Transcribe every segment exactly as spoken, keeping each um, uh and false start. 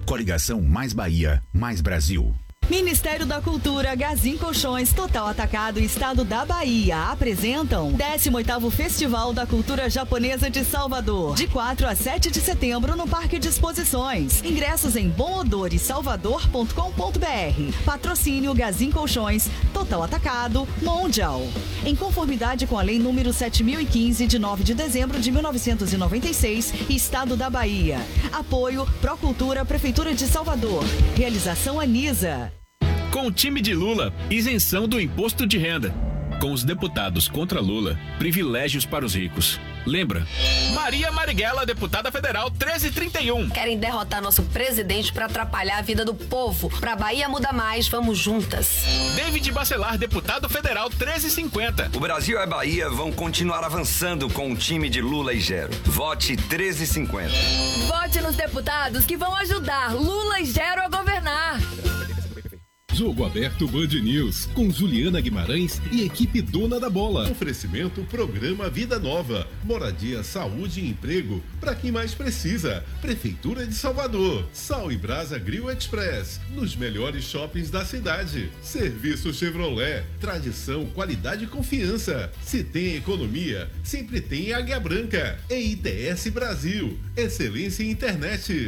Coligação Mais Bahia, Mais Brasil. Ministério da Cultura, Gazin Colchões, Total Atacado e Estado da Bahia apresentam décimo oitavo Festival da Cultura Japonesa de Salvador, de quatro a sete de setembro no Parque de Exposições. Ingressos em bom odor e salvador ponto com ponto br. Patrocínio Gazin Colchões, Total Atacado, Mondial. Em conformidade com a Lei número sete mil e quinze, de nove de dezembro de mil novecentos e noventa e seis, Estado da Bahia. Apoio Procultura, Prefeitura de Salvador. Realização Anisa. Com o time de Lula, isenção do imposto de renda. Com os deputados contra Lula, privilégios para os ricos. Lembra? Maria Marighella, deputada federal treze trinta e um. Querem derrotar nosso presidente para atrapalhar a vida do povo. Pra Bahia Muda Mais, vamos juntas. David Bacelar, deputado federal treze cinquenta. O Brasil e a Bahia vão continuar avançando com o time de Lula e Gero. Vote treze cinquenta. Vote nos deputados que vão ajudar Lula e Gero a governar. Jogo Aberto Band News, com Juliana Guimarães e equipe dona da bola. Oferecimento Programa Vida Nova. Moradia, saúde e emprego para quem mais precisa. Prefeitura de Salvador. Sal e Brasa Grill Express. Nos melhores shoppings da cidade. Serviço Chevrolet. Tradição, qualidade e confiança. Se tem economia, sempre tem Águia Branca. E I T S Brasil. Excelência em internet.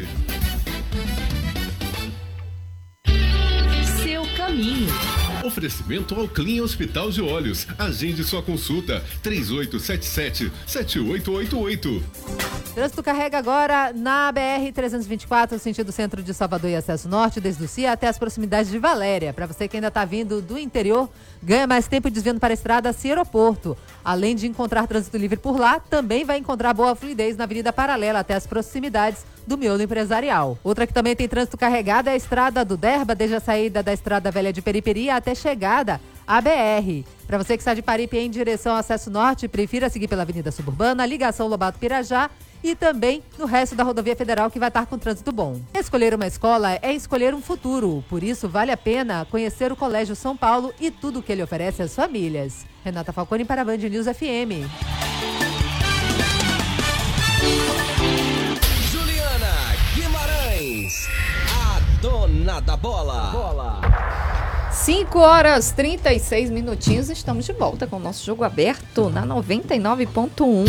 Caminho. Oferecimento ao Clean Hospital de Olhos. Agende sua consulta três oito sete sete, sete oito oito oito. Trânsito carrega agora na B R trezentos e vinte e quatro, sentido centro de Salvador e acesso norte, desde o C I A até as proximidades de Valéria. Para você que ainda está vindo do interior, ganha mais tempo desviando para a estrada C I Aeroporto. Além de encontrar trânsito livre por lá, também vai encontrar boa fluidez na Avenida Paralela até as proximidades do miolo empresarial. Outra que também tem trânsito carregado é a estrada do Derba, desde a saída da Estrada Velha de Periperia até chegada à B R. Para você que está de Paripe em direção ao acesso norte, prefira seguir pela Avenida Suburbana, ligação Lobato-Pirajá e também no resto da rodovia federal, que vai estar com trânsito bom. Escolher uma escola é escolher um futuro, por isso vale a pena conhecer o Colégio São Paulo e tudo o que ele oferece às famílias. Renata Falcone para a Band News F M. Juliana Guimarães, a dona da bola. bola. cinco horas e trinta e seis minutinhos, estamos de volta com o nosso Jogo Aberto na noventa e nove ponto um.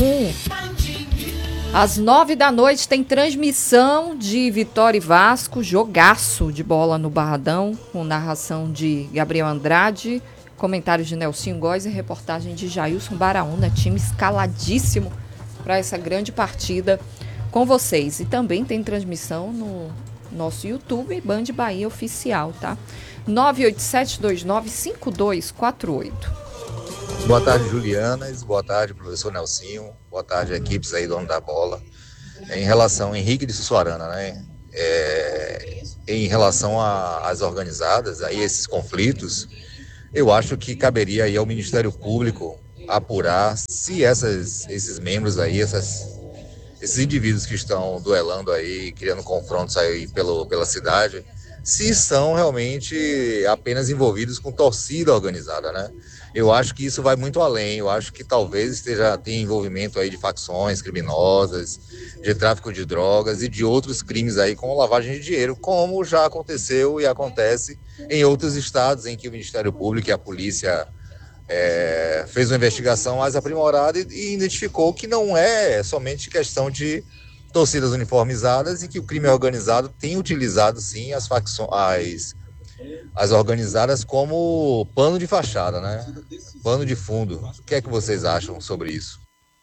Às nove da noite tem transmissão de Vitória e Vasco, jogaço de bola no Barradão, com narração de Gabriel Andrade, comentários de Nelsinho Góes e reportagem de Jailson Baraúna, time escaladíssimo para essa grande partida com vocês. E também tem transmissão no nosso YouTube, Band Bahia Oficial, tá? nove oito sete dois nove cinco dois quatro oito. Boa tarde, Julianas. Boa tarde, professor Nelsinho. Boa tarde, equipes aí, dono da bola. Em relação a Henrique de Sussuarana, né? É, em relação às organizadas, aí esses conflitos, eu acho que caberia aí ao Ministério Público apurar se essas, esses membros aí, essas, esses indivíduos que estão duelando aí, criando confrontos aí pelo, pela cidade, se são realmente apenas envolvidos com torcida organizada, né? Eu acho que isso vai muito além, eu acho que talvez esteja tenha envolvimento aí de facções criminosas, de tráfico de drogas e de outros crimes aí com lavagem de dinheiro, como já aconteceu e acontece em outros estados em que o Ministério Público e a polícia é, fez uma investigação mais aprimorada e, e identificou que não é somente questão de torcidas uniformizadas e que o crime organizado tem utilizado sim as facções, as, as organizadas como pano de fachada, né? Pano de fundo. O que é que vocês acham sobre isso?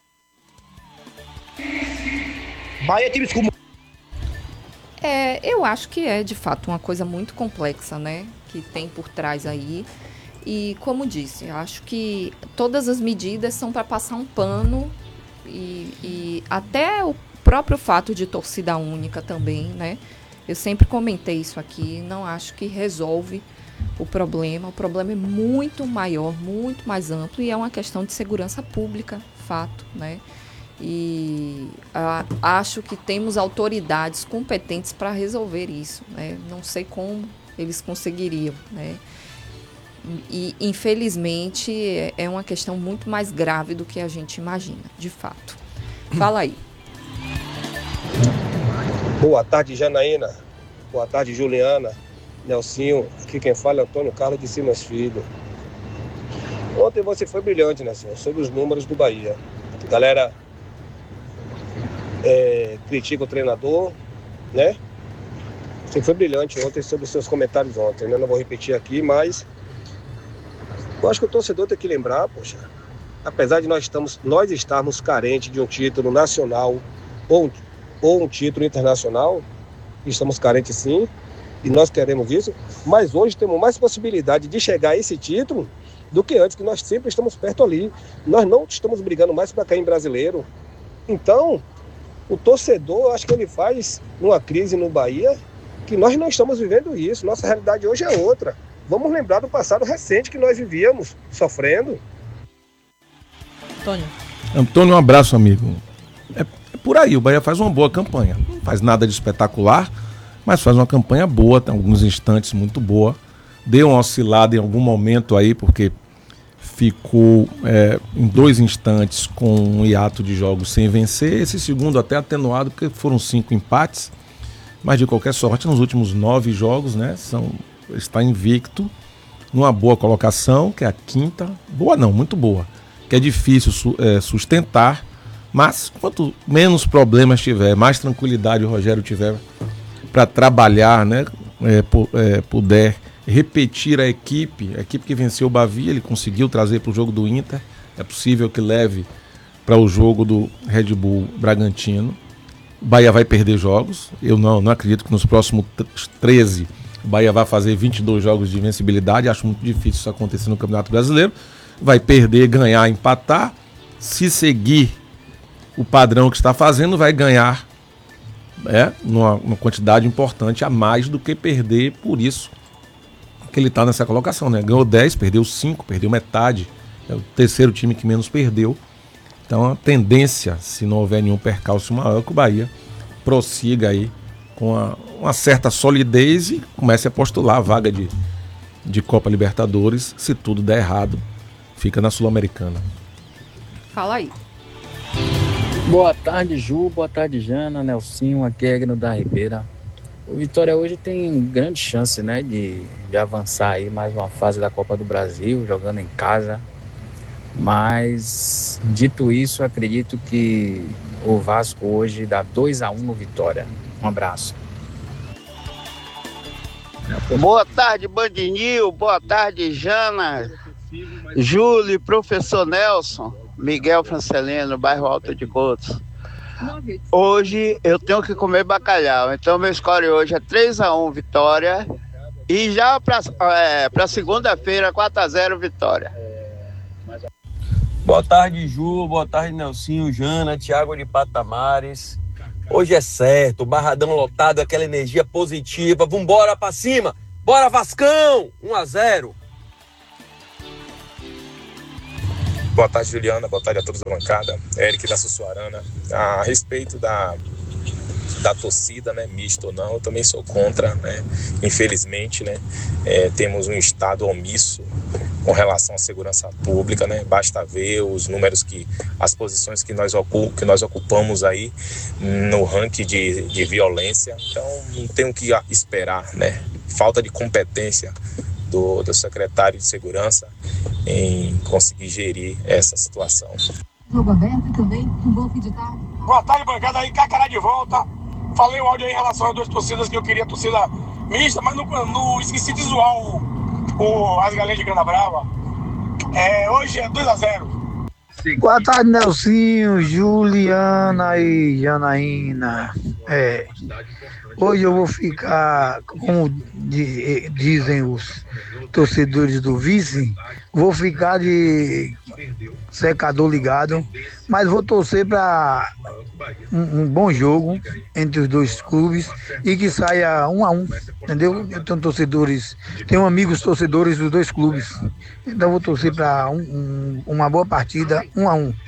Bahia time como... É, eu acho que é de fato uma coisa muito complexa, né? Que tem por trás aí. E como disse, acho que todas as medidas são para passar um pano e, e até o próprio fato de torcida única também, né? Eu sempre comentei isso aqui, não acho que resolve o problema. O problema é muito maior, muito mais amplo e é uma questão de segurança pública, fato, né? E a, acho que temos autoridades competentes para resolver isso, né? Não sei como eles conseguiriam, né? E, infelizmente, é, é uma questão muito mais grave do que a gente imagina, de fato. Fala aí. Boa tarde, Janaína. Boa tarde, Juliana, Nelsinho. Aqui quem fala é Antônio Carlos de Simas Filho. Ontem você foi brilhante, né, senhor? Sobre os números do Bahia. A galera é, critica o treinador, né? Você foi brilhante ontem sobre os seus comentários ontem, né? Não vou repetir aqui, mas eu acho que o torcedor tem que lembrar, poxa, apesar de nós, estamos, nós estarmos carentes de um título nacional ou, ou um título internacional, estamos carentes sim, e nós queremos isso, mas hoje temos mais possibilidade de chegar a esse título do que antes, que nós sempre estamos perto ali. Nós não estamos brigando mais para cair em brasileiro. Então, o torcedor, acho que ele faz uma crise no Bahia que nós não estamos vivendo isso. Nossa realidade hoje é outra. Vamos lembrar do passado recente que nós vivíamos sofrendo. Antônio. Antônio, um abraço, amigo. É, é por aí, o Bahia faz uma boa campanha. Não faz nada de espetacular, mas faz uma campanha boa, tem alguns instantes muito boa. Deu uma oscilada em algum momento aí, porque ficou é, em dois instantes com um hiato de jogos sem vencer. Esse segundo até atenuado, porque foram cinco empates. Mas de qualquer sorte, nos últimos nove jogos, né, são, está invicto, numa boa colocação, que é a quinta. Boa não, muito boa. Que é difícil su, é, sustentar, mas quanto menos problemas tiver, mais tranquilidade o Rogério tiver para trabalhar, né, é, pu, é, puder repetir a equipe, a equipe que venceu o Bavia, ele conseguiu trazer para o jogo do Inter, é possível que leve para o jogo do Red Bull Bragantino. O Bahia vai perder jogos, eu não, não acredito que nos próximos treze o Bahia vai fazer vinte e dois jogos de invencibilidade, acho muito difícil isso acontecer no Campeonato Brasileiro. Vai perder, ganhar, empatar, se seguir o padrão que está fazendo, vai ganhar é, numa, numa quantidade importante a mais do que perder, por isso que ele está nessa colocação, né? Ganhou dez, perdeu cinco, perdeu metade, é o terceiro time que menos perdeu. Então a tendência, se não houver nenhum percalço maior, é que o Bahia prossiga aí com a, uma certa solidez e comece a postular a vaga de, de Copa Libertadores. Se tudo der errado, fica na Sul-Americana. Fala aí. Boa tarde, Ju. Boa tarde, Jana, Nelsinho, aqui é Agno da Ribeira. O Vitória hoje tem grande chance, né, de, de avançar aí mais uma fase da Copa do Brasil, jogando em casa. Mas, dito isso, acredito que o Vasco hoje dá dois a um no Vitória. Um abraço. Boa tarde, Bandinil. Boa tarde, Jana, Júlio, professor Nelson, Miguel Francelino, bairro Alto de Coutos. Hoje eu tenho que comer bacalhau, então meu score hoje é três a um Vitória. E já para é, segunda-feira, quatro a zero Vitória. Boa tarde, Ju. Boa tarde, Nelsinho, Jana, Thiago de Patamares. Hoje é certo, Barradão lotado, aquela energia positiva. Vambora pra cima. Bora, Vascão! um a zero. Boa tarde, Juliana. Boa tarde a todos da bancada. Eric da Sussuarana. A respeito da, da torcida, né, misto ou não, eu também sou contra, né? Infelizmente, né, é, temos um estado omisso com relação à segurança pública, né? Basta ver os números que, as posições que nós, ocup, que nós ocupamos aí no ranking de, de violência. Então, não tem o que esperar, né? Falta de competência do, do secretário de segurança em conseguir gerir essa situação. Jogo aberto também, um gol de tarde. Boa tarde, bancada aí, Cacará de volta. Falei o áudio aí em relação às duas torcidas, que eu queria torcida mista, mas não, não esqueci de zoar o, o, as galinhas de Grana Brava. É, hoje é dois a zero. Boa tarde, Nelsinho, Juliana e Janaína. É, hoje eu vou ficar, como dizem os torcedores do vice, vou ficar de secador ligado, mas vou torcer para um, um bom jogo entre os dois clubes e que saia um a um, entendeu? Eu tenho torcedores, tenho amigos torcedores dos dois clubes, então vou torcer para um, um, uma boa partida, um a um.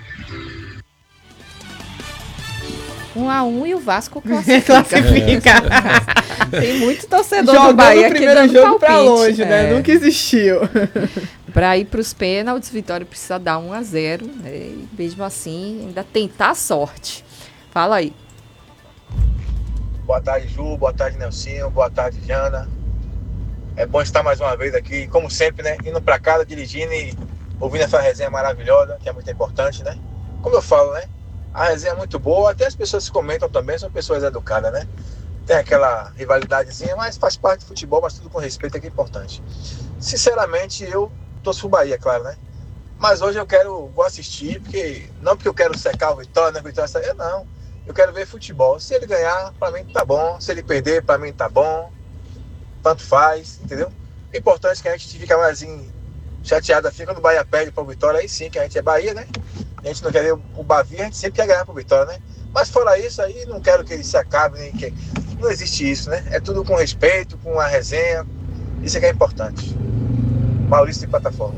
Um a um e o Vasco classifica. classifica. Tem muito torcedor jogando do Bahia o primeiro que dando jogo palpite. Pra longe, é. né? Nunca existiu. Para ir para os pênaltis, Vitória precisa dar um a zero, né? E mesmo assim, ainda tentar a sorte. Fala aí. Boa tarde, Ju. Boa tarde, Nelsinho. Boa tarde, Jana. É bom estar mais uma vez aqui, como sempre, né? Indo pra casa, dirigindo e ouvindo essa resenha maravilhosa, que é muito importante, né? Como eu falo, né? A resenha é muito boa, até as pessoas que comentam também são pessoas educadas, né? Tem aquela rivalidadezinha, mas faz parte do futebol, mas tudo com respeito é que é importante. Sinceramente, eu torço pro Bahia, claro, né? Mas hoje eu quero, vou assistir, porque não porque eu quero secar o Vitória, né? Vitória sair, não. Eu quero ver futebol. Se ele ganhar, pra mim tá bom. Se ele perder, pra mim tá bom. Tanto faz, entendeu? O importante é que a gente fica mais assim, chateado assim quando o Bahia perde pro Vitória, aí sim, que a gente é Bahia, né? A gente não quer ver o Bavi, a gente sempre quer ganhar pro Vitória, né? Mas fora isso, aí não quero que ele se acabe, nem que... Não existe isso, né? É tudo com respeito, com a resenha. Isso é que é importante. Maurício de Plataforma.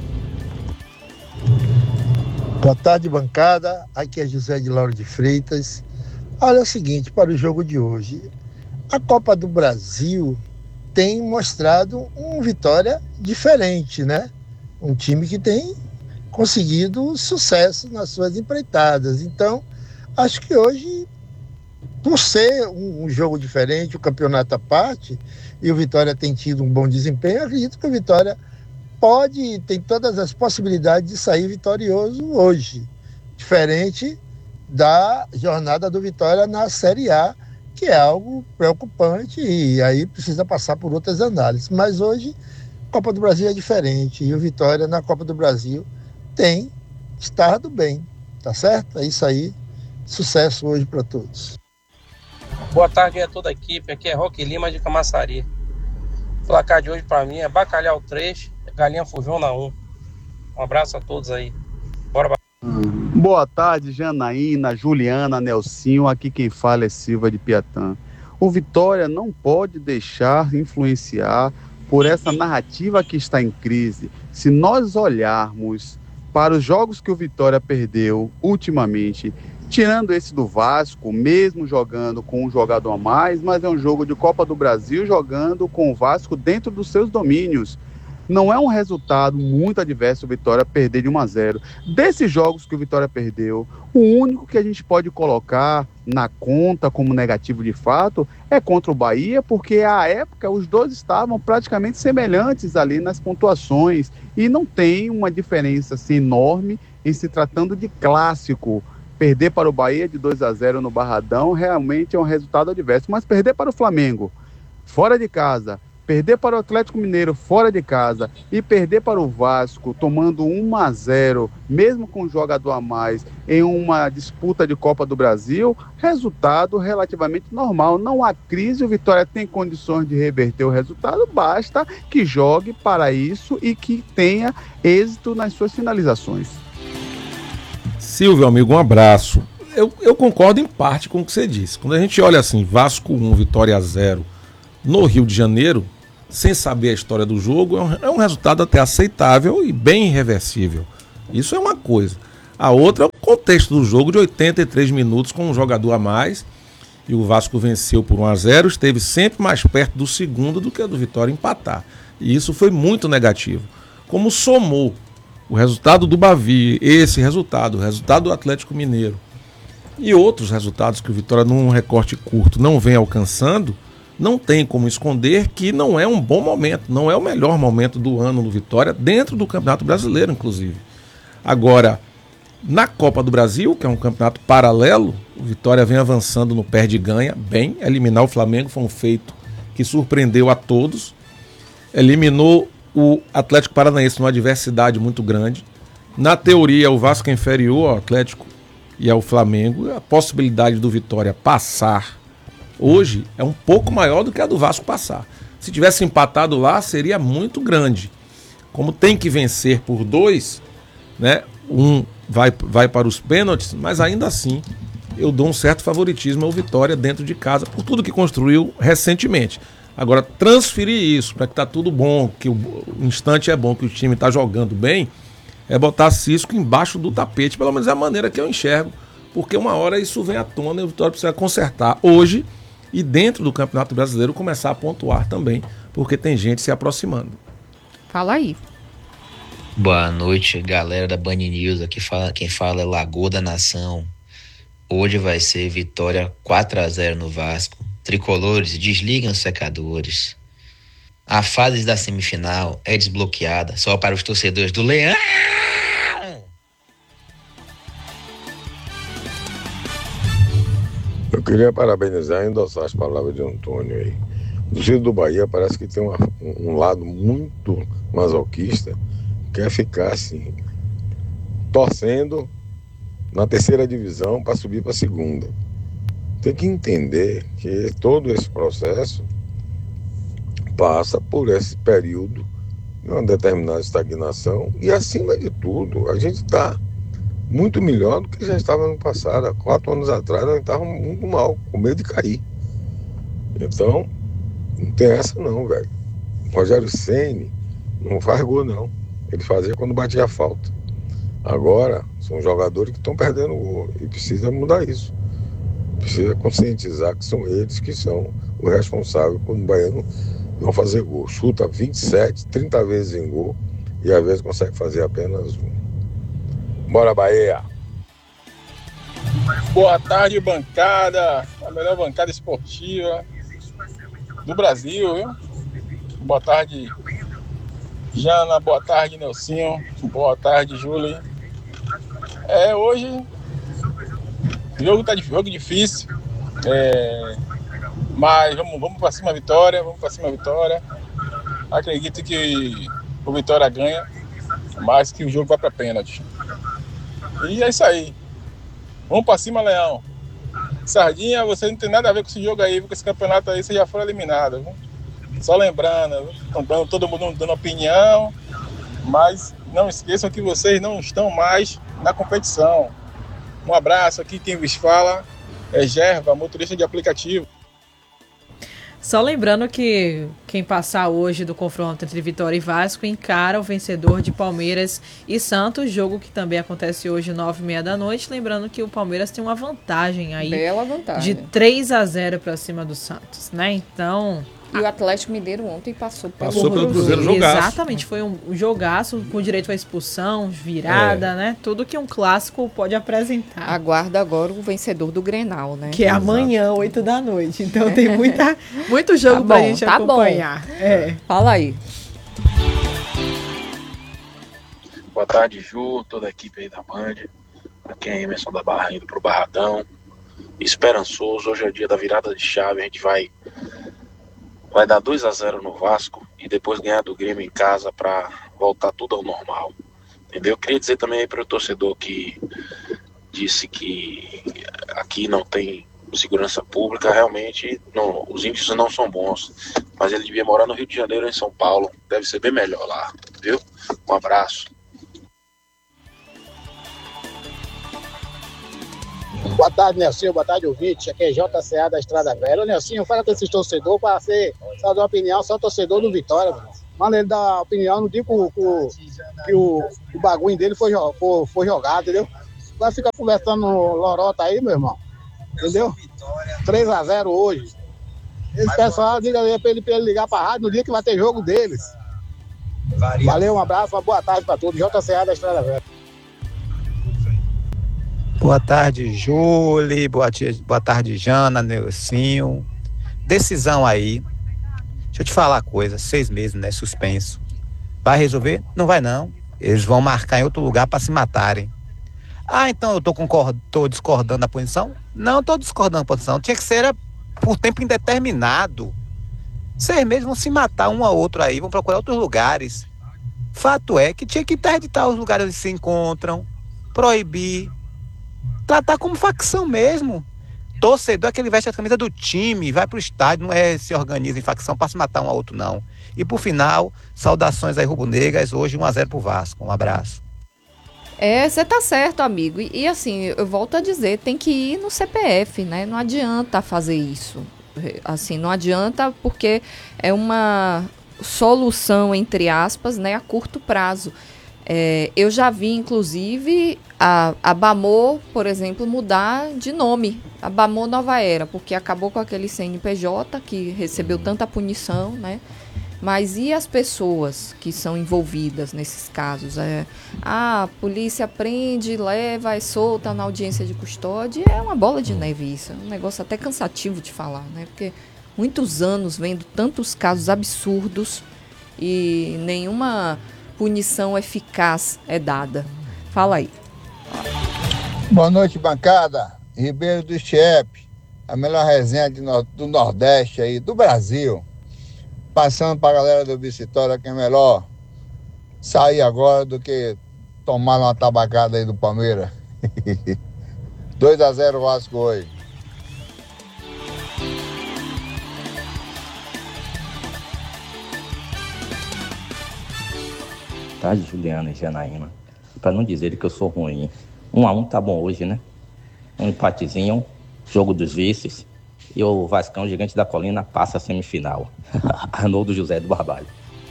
Boa tarde, bancada. Aqui é José de Lauro de Freitas. Olha é o seguinte, para o jogo de hoje. A Copa do Brasil tem mostrado um Vitória diferente, né? Um time que tem conseguido sucesso nas suas empreitadas. Então, acho que hoje, por ser um, um jogo diferente, o campeonato à parte, e o Vitória tem tido um bom desempenho, acredito que o Vitória pode, tem todas as possibilidades de sair vitorioso hoje, diferente da jornada do Vitória na Série A, que é algo preocupante e aí precisa passar por outras análises. Mas hoje, a Copa do Brasil é diferente e o Vitória na Copa do Brasil tem estado bem, tá certo? É isso aí, sucesso hoje para todos. Boa tarde a toda a equipe, aqui é Roque Lima de Camaçari. O placar de hoje para mim é Bacalhau três, Galinha Fujona um. Um abraço a todos aí. Bora. Boa tarde, Janaína, Juliana, Nelsinho, aqui quem fala é Silva de Piatã. O Vitória não pode deixar influenciar por essa narrativa que está em crise. Se nós olharmos para os jogos que o Vitória perdeu ultimamente, tirando esse do Vasco, mesmo jogando com um jogador a mais, mas é um jogo de Copa do Brasil jogando com o Vasco dentro dos seus domínios. Não é um resultado muito adverso o Vitória perder de um a zero. Desses jogos que o Vitória perdeu, o único que a gente pode colocar na conta como negativo de fato é contra o Bahia, porque à época os dois estavam praticamente semelhantes ali nas pontuações e não tem uma diferença assim, enorme em se tratando de clássico. Perder para o Bahia de dois a zero no Barradão realmente é um resultado adverso, mas perder para o Flamengo fora de casa, perder para o Atlético Mineiro fora de casa e perder para o Vasco tomando um a zero, mesmo com um jogador a mais, em uma disputa de Copa do Brasil, resultado relativamente normal. Não há crise, o Vitória tem condições de reverter o resultado, basta que jogue para isso e que tenha êxito nas suas finalizações. Silvio, amigo, um abraço. Eu, eu concordo em parte com o que você disse. Quando a gente olha assim, Vasco um, Vitória zero, no Rio de Janeiro, sem saber a história do jogo, é um, é um resultado até aceitável e bem irreversível. Isso é uma coisa. A outra é o contexto do jogo de oitenta e três minutos com um jogador a mais, e o Vasco venceu por um a zero, esteve sempre mais perto do segundo do que a do Vitória empatar. E isso foi muito negativo. Como somou o resultado do Bavi, esse resultado, o resultado do Atlético Mineiro e outros resultados que o Vitória num recorte curto não vem alcançando, não tem como esconder que não é um bom momento, não é o melhor momento do ano do Vitória, dentro do Campeonato Brasileiro, inclusive. Agora, na Copa do Brasil, que é um campeonato paralelo, o Vitória vem avançando no perde-ganha, bem, eliminar o Flamengo foi um feito que surpreendeu a todos, eliminou o Atlético Paranaense numa adversidade muito grande. Na teoria, o Vasco é inferior ao Atlético e ao Flamengo, a possibilidade do Vitória passar hoje é um pouco maior do que a do Vasco passar. Se tivesse empatado lá, seria muito grande. Como tem que vencer por dois, né, um vai, vai para os pênaltis, mas ainda assim eu dou um certo favoritismo ao Vitória dentro de casa, por tudo que construiu recentemente. Agora, transferir isso para que tá tudo bom, que o, o instante é bom, que o time está jogando bem, é botar Cisco embaixo do tapete, pelo menos é a maneira que eu enxergo, porque uma hora isso vem à tona e o Vitória precisa consertar hoje e dentro do Campeonato Brasileiro começar a pontuar também, porque tem gente se aproximando. Fala aí. Boa noite, galera da Band News. Aqui fala, quem fala é Lagoa da Nação. Hoje vai ser vitória quatro a zero no Vasco. tricolores, desliguem os secadores. A fase da semifinal é desbloqueada só para os torcedores do Leão. Eu queria parabenizar e endossar as palavras de Antônio aí. O torcedor do Bahia parece que tem uma, um lado muito masoquista, quer ficar assim, torcendo na terceira divisão para subir para a segunda. Tem que entender que todo esse processo passa por esse período de uma determinada estagnação e, acima de tudo, a gente está muito melhor do que já estava no passado. Há quatro anos atrás nós estávamos muito mal, com medo de cair. Então, não tem essa não, velho. O Rogério Ceni não faz gol, não. Ele fazia quando batia a falta. Agora, são jogadores que estão perdendo o gol e precisa mudar isso. Precisa conscientizar que são eles que são os responsáveis por o baiano não fazer gol. Chuta vinte e sete, trinta vezes em gol e às vezes consegue fazer apenas um. Bora, Bahia! Boa tarde, bancada, a melhor bancada esportiva do Brasil, viu? Boa tarde, Jana, boa tarde, Nelsinho, boa tarde, Júlia. É, hoje o jogo tá de jogo difícil, é, mas vamos, vamos para cima, Vitória, vamos para cima, Vitória. Acredito que o Vitória ganha, mas que o jogo vai para pênalti. E é isso aí. Vamos para cima, Leão. Sardinha, você não tem nada a ver com esse jogo aí, com esse campeonato aí, você já foi eliminado. Viu? Só lembrando, viu? Todo mundo dando opinião, mas não esqueçam que vocês não estão mais na competição. Um abraço, aqui quem vos fala é Gerva, motorista de aplicativo. Só lembrando que quem passar hoje do confronto entre Vitória e Vasco encara o vencedor de Palmeiras e Santos, jogo que também acontece hoje nove e meia da noite. Lembrando que o Palmeiras tem uma vantagem aí Bela vantagem. de três a zero para cima do Santos, né? Então... E o Atlético Mineiro ontem passou pelo Passou pelo Cruzeiro, jogaço. Exatamente, foi um jogaço com direito à expulsão, virada, é. né? Tudo que um clássico pode apresentar. Aguarda agora o vencedor do Grenal, né? Que é Exato. Amanhã, oito da noite. Então tem muita, muito jogo tá pra bom, gente tá acompanhar. Bom. É. Fala aí. Boa tarde, Ju, toda a equipe aí da Band. Aqui é Emerson da Barra indo pro Barradão. Esperançoso, hoje é o dia da virada de chave, a gente vai... Vai dar dois a zero no Vasco e depois ganhar do Grêmio em casa para voltar tudo ao normal. Entendeu? Eu queria dizer também aí para o torcedor que disse que aqui não tem segurança pública, realmente não, os índices não são bons. Mas ele devia morar no Rio de Janeiro ou em São Paulo. Deve ser bem melhor lá, viu? Um abraço. Boa tarde, Nelsinho. Boa tarde, ouvinte. Aqui é J C A da Estrada Velha. Ô, Nelsinho, fala com esses torcedores para ser, só dar uma opinião, só torcedor do Vitória. Mano, mano ele dá opinião, não digo que, o, que o, o bagulho dele foi, foi, foi jogado, entendeu? Vai ficar conversando no lorota aí, meu irmão. Entendeu? três a zero hoje. Esse pessoal, diga aí pra ele, pra ele ligar pra rádio no dia que vai ter jogo deles. Valeu, um abraço, uma boa tarde pra todos. J C A da Estrada Velha. Boa tarde, Júlia. Boa, boa tarde, Jana, Nelsinho. Decisão aí. Deixa eu te falar uma coisa. Seis meses, né? Suspenso. Vai resolver? Não vai, não. Eles vão marcar em outro lugar para se matarem. Ah, então eu tô, concord... tô discordando da posição? Não, tô discordando da posição. Tinha que ser por tempo indeterminado. Seis meses vão se matar um ao outro aí, vão procurar outros lugares. Fato é que tinha que interditar os lugares onde se encontram, proibir, tratar como facção mesmo. Torcedor é que ele veste a camisa do time, vai pro estádio, não é se organiza em facção para se matar um ao outro, não. E por final, saudações aí rubro-negras, hoje um a zero pro Vasco. Um abraço. É, você tá certo, amigo. E, e assim, eu volto a dizer, tem que ir no C P F, né? Não adianta fazer isso. Assim, não adianta porque é uma solução, entre aspas, né, a curto prazo. É, eu já vi, inclusive, a, a Bamor, por exemplo, mudar de nome. A Bamor Nova Era, porque acabou com aquele C N P J que recebeu tanta punição, né? Mas e as pessoas que são envolvidas nesses casos? É, a polícia prende, leva, é solta na audiência de custódia. É uma bola de neve isso. É um negócio até cansativo de falar, né? Porque muitos anos vendo tantos casos absurdos e nenhuma punição eficaz é dada. Fala aí. Boa noite, bancada. Ribeiro do Chiep, a melhor resenha de no, do Nordeste aí, do Brasil. Passando para a galera do Vitória, que é melhor sair agora do que tomar uma tabacada aí do Palmeiras. dois a zero Vasco hoje. Tarde, Juliana e Janaína. Para não dizer que eu sou ruim. Um a um tá bom hoje, né? Um empatezinho, jogo dos vices. E o Vascão Gigante da Colina passa a semifinal. Arnoldo José do Barbalho.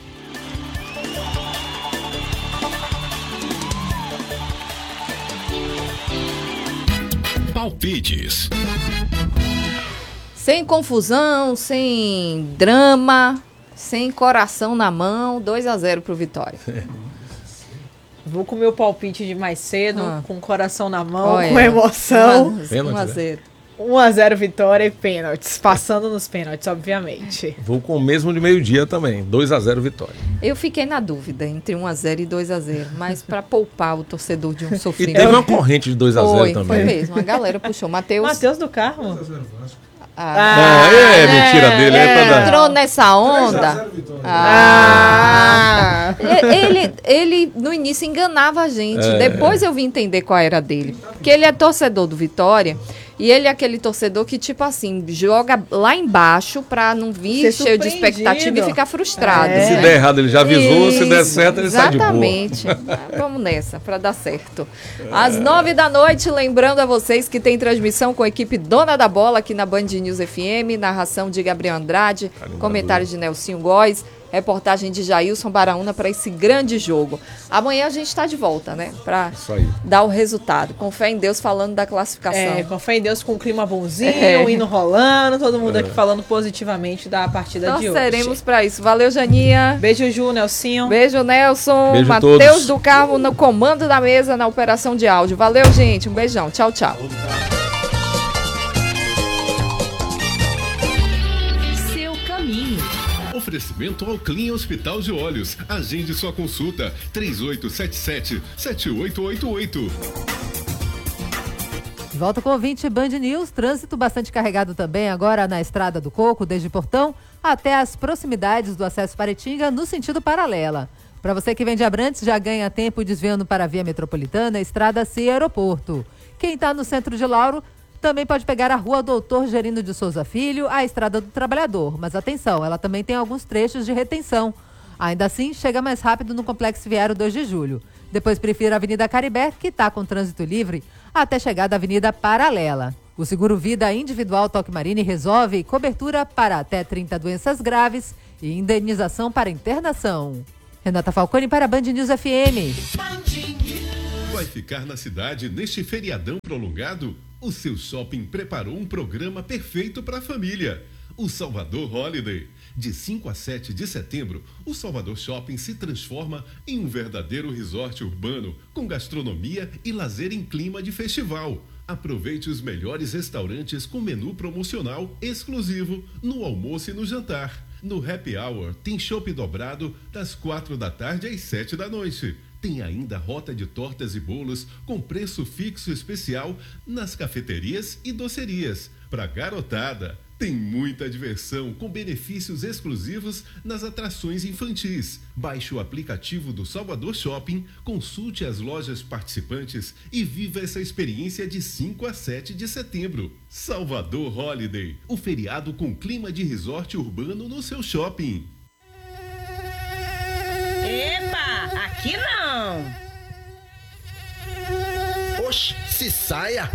Palpites. Sem confusão, sem drama, sem coração na mão, dois a zero pro Vitória. Vou com o meu palpite de mais cedo, ah. com o coração na mão, Olha, com emoção. um a zero. um a zero Vitória e pênaltis. Passando nos pênaltis, obviamente. Vou com o mesmo de meio-dia também. dois a zero Vitória. Eu fiquei na dúvida entre um a zero e dois a zero, mas para poupar o torcedor de um sofrimento. E teve uma corrente de dois a zero foi, também. Foi mesmo, a galera puxou. Matheus. Matheus do Carmo. Ah, ah, é, é mentira dele. É, é pra entrou dar. Nessa onda. Ah, ele, ele, no início, enganava a gente. É. Depois eu vim entender qual era dele. Porque ele é torcedor do Vitória. E ele é aquele torcedor que, tipo assim, joga lá embaixo pra não vir cheio de expectativa e ficar frustrado. É. Se der errado, ele já avisou. Isso. Se der certo, ele Exatamente. sai de boa. Exatamente. Vamos nessa, pra dar certo. Às nove da noite, lembrando a vocês que tem transmissão com a equipe Dona da Bola aqui na Band News F M, narração de Gabriel Andrade, comentários de Nelsinho Góes, reportagem de Jailson Baraúna para esse grande jogo. Amanhã a gente está de volta, né? Para dar o resultado. Com fé em Deus, falando da classificação. É, com fé em Deus, com o clima bonzinho, É. o hino rolando, todo mundo É. aqui falando positivamente da partida Nós de hoje. seremos para isso. Valeu, Janinha. Beijo, Ju, Nelsinho. Beijo, Nelson. Beijo a Matheus todos. do Carmo no comando da mesa, na operação de áudio. Valeu, gente. Um beijão. Tchau, tchau. Seu caminho. Oferecimento ao Clean Hospital de Olhos. Agende sua consulta. três oito sete sete, sete oito oito oito. Volta com o ouvinte Band News. Trânsito bastante carregado também agora na Estrada do Coco, desde Portão até as proximidades do acesso Paretinga, no sentido paralela. Para você que vem de Abrantes, já ganha tempo desviando para a via metropolitana, Estrada C Aeroporto. Quem está no centro de Lauro também pode pegar a rua Doutor Gerino de Souza Filho, a Estrada do Trabalhador. Mas atenção, ela também tem alguns trechos de retenção. Ainda assim, chega mais rápido no Complexo Viário dois de julho. Depois prefira a Avenida Caribé, que está com trânsito livre, até chegar da Avenida Paralela. O Seguro Vida Individual Toque Marine resolve cobertura para até trinta doenças graves e indenização para internação. Renata Falcone para a Band News F M. Vai ficar na cidade neste feriadão prolongado? O seu shopping preparou um programa perfeito para a família. O Salvador Holiday. De cinco a sete de setembro, o Salvador Shopping se transforma em um verdadeiro resort urbano, com gastronomia e lazer em clima de festival. Aproveite os melhores restaurantes com menu promocional exclusivo no almoço e no jantar. No Happy Hour tem chopp dobrado das quatro da tarde às sete da noite. Tem ainda rota de tortas e bolos com preço fixo especial nas cafeterias e docerias. Para garotada, tem muita diversão com benefícios exclusivos nas atrações infantis. Baixe o aplicativo do Salvador Shopping, consulte as lojas participantes e viva essa experiência de cinco a sete de setembro. Salvador Holiday, o feriado com clima de resort urbano no seu shopping. Epa, aqui não! Oxe, se saia!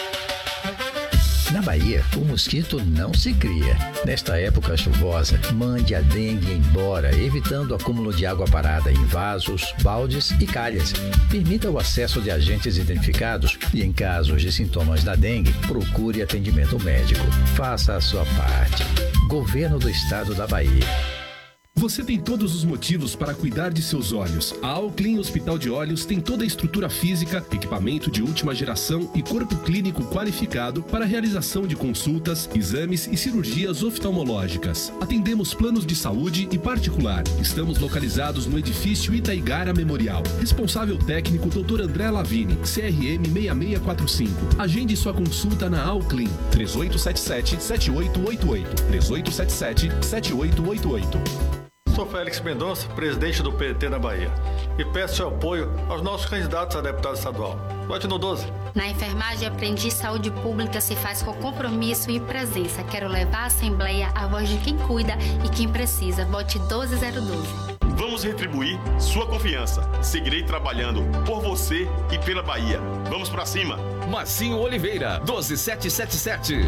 Na Bahia, o mosquito não se cria. Nesta época chuvosa, mande a dengue embora, evitando o acúmulo de água parada em vasos, baldes e calhas. Permita o acesso de agentes identificados e, em casos de sintomas da dengue, procure atendimento médico. Faça a sua parte. Governo do Estado da Bahia. Você tem todos os motivos para cuidar de seus olhos. A Alclin Hospital de Olhos tem toda a estrutura física, equipamento de última geração e corpo clínico qualificado para a realização de consultas, exames e cirurgias oftalmológicas. Atendemos planos de saúde e particular. Estamos localizados no edifício Itaigara Memorial. Responsável técnico doutor André Lavini, C R M seis seis quatro cinco. Agende sua consulta na Alclin. três oito sete sete, sete oito oito oito. três oito sete sete, sete oito oito oito. Sou Félix Mendonça, presidente do P T na Bahia, e peço seu apoio aos nossos candidatos a deputado estadual. Vote no doze. Na enfermagem, aprendi saúde pública se faz com compromisso e presença. Quero levar à Assembleia a voz de quem cuida e quem precisa. Vote doze zero doze. Vamos retribuir sua confiança. Seguirei trabalhando por você e pela Bahia. Vamos pra cima. Marcinho Oliveira, doze sete sete sete.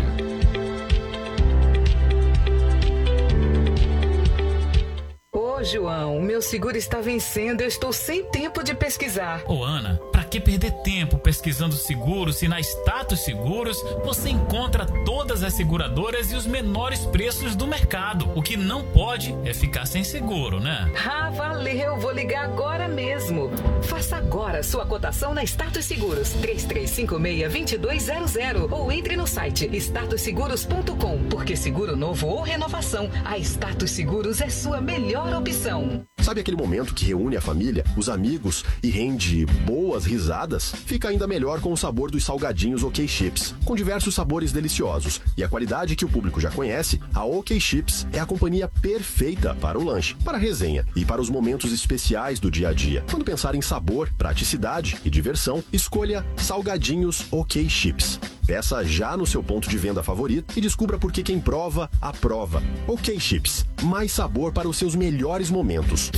Ô, João, meu seguro está vencendo, eu estou sem tempo de pesquisar. Ô, Ana, pra que perder tempo pesquisando seguro se na Status Seguros você encontra todas as seguradoras e os menores preços do mercado? O que não pode é ficar sem seguro, né? Ah, valeu, vou ligar agora mesmo. Faça agora sua cotação na Status Seguros, três três cinco seis, dois dois zero zero, ou entre no site status seguros ponto com, porque seguro novo ou renovação, a Status Seguros é sua melhor opção. Sabe aquele momento que reúne a família, os amigos e rende boas risadas? Fica ainda melhor com o sabor dos salgadinhos OK Chips. Com diversos sabores deliciosos e a qualidade que o público já conhece, a OK Chips é a companhia perfeita para o lanche, para a resenha e para os momentos especiais do dia a dia. Quando pensar em sabor, praticidade e diversão, escolha Salgadinhos OK Chips. Peça já no seu ponto de venda favorito e descubra por que quem prova, aprova. OK Chips, mais sabor para os seus melhores momentos.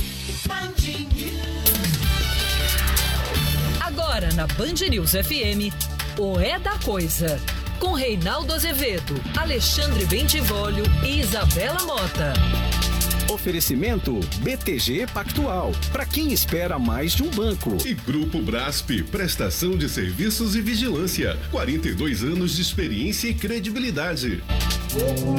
Agora na Band News F M, o É da Coisa, com Reinaldo Azevedo, Alexandre Bentivolio e Isabela Mota. Oferecimento B T G Pactual, para quem espera mais de um banco. E Grupo Brasp, prestação de serviços e vigilância. quarenta e dois anos de experiência e credibilidade.